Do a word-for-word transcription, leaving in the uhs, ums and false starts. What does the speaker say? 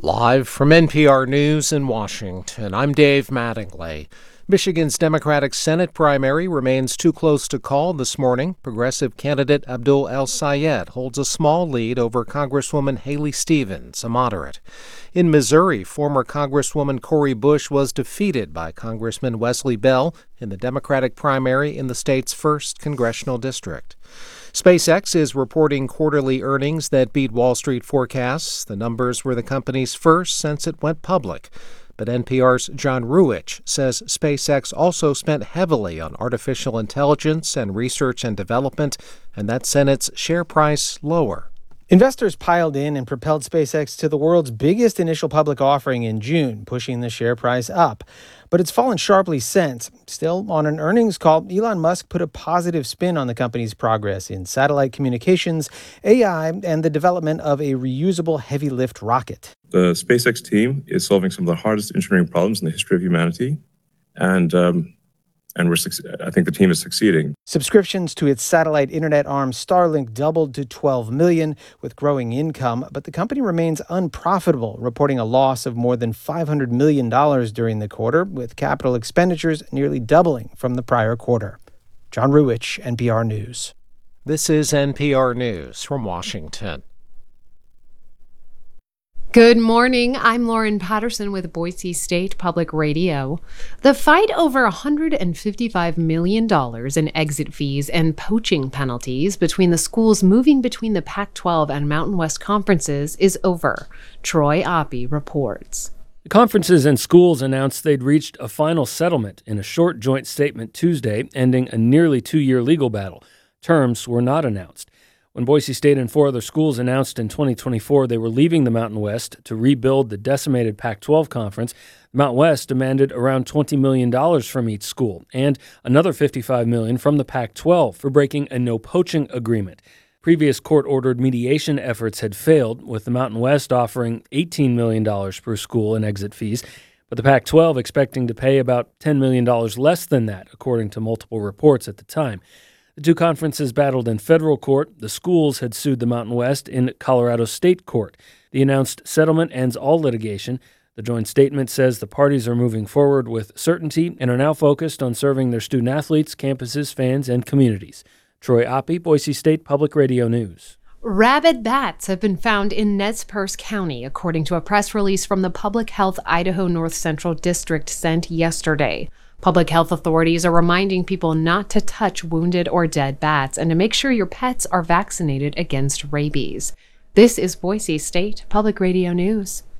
Live from N P R News in Washington, I'm Dave Mattingly. Michigan's Democratic Senate primary remains too close to call this morning. Progressive candidate Abdul El-Sayed holds a small lead over Congresswoman Haley Stevens, a moderate. In Missouri, former Congresswoman Cori Bush was defeated by Congressman Wesley Bell in the Democratic primary in the state's first congressional district. SpaceX is reporting quarterly earnings that beat Wall Street forecasts. The numbers were the company's first since it went public. But N P R's John Ruwitch says SpaceX also spent heavily on artificial intelligence and research and development, and that sent its share price lower. Investors piled in and propelled SpaceX to the world's biggest initial public offering in June, pushing the share price up. But it's fallen sharply since. Still, on an earnings call, Elon Musk put a positive spin on the company's progress in satellite communications, A I, and the development of a reusable heavy-lift rocket. The SpaceX team is solving some of the hardest engineering problems in the history of humanity, and um, and we're I think the team is succeeding. Subscriptions to its satellite internet arm Starlink doubled to twelve million, with growing income, but the company remains unprofitable, reporting a loss of more than five hundred million dollars during the quarter, with capital expenditures nearly doubling from the prior quarter. John Ruwitch, N P R News. This is N P R News from Washington. Good morning. I'm Lauren Patterson with Boise State Public Radio. The fight over one hundred fifty-five million dollars in exit fees and poaching penalties between the schools moving between the Pac twelve and Mountain West conferences is over. Troy Oppie reports. The conferences and schools announced they'd reached a final settlement in a short joint statement Tuesday, ending a nearly two-year legal battle. Terms were not announced. When Boise State and four other schools announced in twenty twenty-four they were leaving the Mountain West to rebuild the decimated Pac twelve conference, the Mountain West demanded around twenty million dollars from each school and another fifty-five million dollars from the Pac twelve for breaking a no-poaching agreement. Previous court-ordered mediation efforts had failed, with the Mountain West offering eighteen million dollars per school in exit fees, but the Pac twelve expecting to pay about ten million dollars less than that, according to multiple reports at the time. The two conferences battled in federal court. The schools had sued the Mountain West in Colorado State Court. The announced settlement ends all litigation. The joint statement says the parties are moving forward with certainty and are now focused on serving their student-athletes, campuses, fans, and communities. Troy Oppie, Boise State Public Radio News. Rabid bats have been found in Nez Perce County, according to a press release from the Public Health Idaho North Central District sent yesterday. Public health authorities are reminding people not to touch wounded or dead bats and to make sure your pets are vaccinated against rabies. This is Boise State Public Radio News.